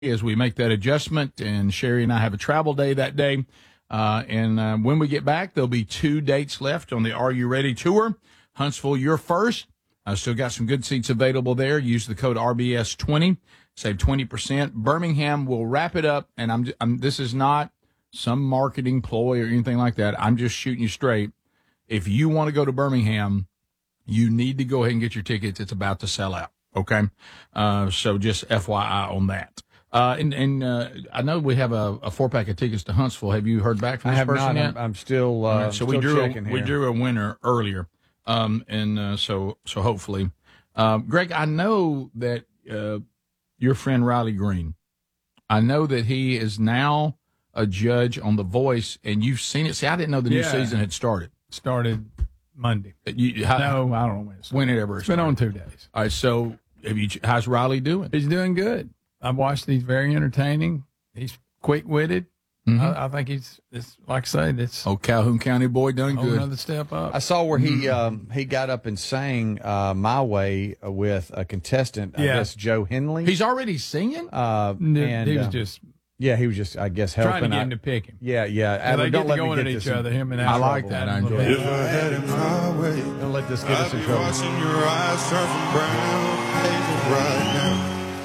as we make that adjustment. And Sherry and I have a travel day that day. And when we get back, there'll be 2 dates left on the Are You Ready tour. Huntsville, you're first. I still got some good seats available there. Use the code RBS20, save 20%. Birmingham will wrap it up. And this is not some marketing ploy or anything like that. I'm just shooting you straight. If you want to go to Birmingham, you need to go ahead and get your tickets. It's about to sell out. Okay. So just FYI on that. I know we have a 4-pack of tickets to Huntsville. Have you heard back from this person yet? I'm still, so still we checking drew a winner earlier. So hopefully, Greg, I know that, your friend Riley Green, I know that he is now a judge on The Voice, and you've seen it. See, I didn't know the new season had started. Started Monday. No, I don't know when when it ever It's been on 2 days. All right. So how's Riley doing? He's doing good. I've watched. He's very entertaining. He's quick-witted. Mm-hmm. I think it's like I say, it's Calhoun County boy doing good. Another step up. I saw where he got up and sang "My Way" with a contestant, I guess Joe Henley. He's already singing. He was just he was just, I guess, helping. trying to get him to pick him. Yeah. They get to going at each other. Him and I like that. I enjoy it. If I had it my way, Don't let this get I'd us in be trouble. watching your eyes turn from brown hazel right now.